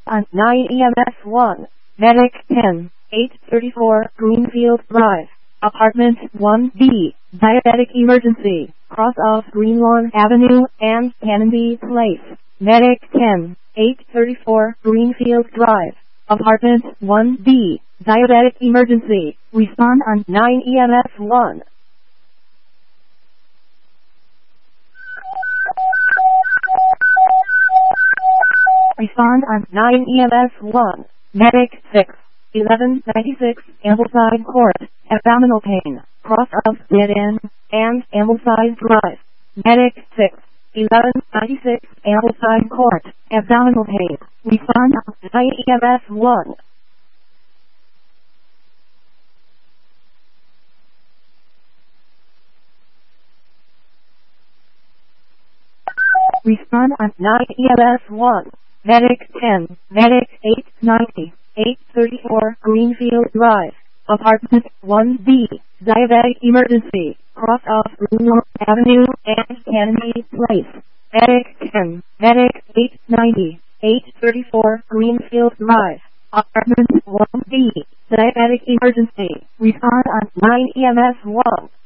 on 9 EMS 1. Medic 10, 834 Greenfield Drive, Apartment 1B, Diabetic Emergency, cross off Greenlawn Avenue and Canby Place. Medic 10, 834 Greenfield Drive, Apartment 1B, Diabetic Emergency, respond on 9 EMS 1. Respond on 9 EMS 1. Medic 6, 1196 Ambleside Court, abdominal pain, cross of Dead End and Ambleside Drive. Medic 6, 1196 Ambleside Court, abdominal pain, respond on 9 EMS 1. Respond on 9 EMS 1. Medic 10, Medic 890, 834 Greenfield Drive, Apartment 1B, Diabetic Emergency, cross off Greenlawn Avenue and Canby Place. Medic 10, Medic 890, 834 Greenfield Drive, Apartment 1B, Diabetic Emergency, respond on 9 EMS 1.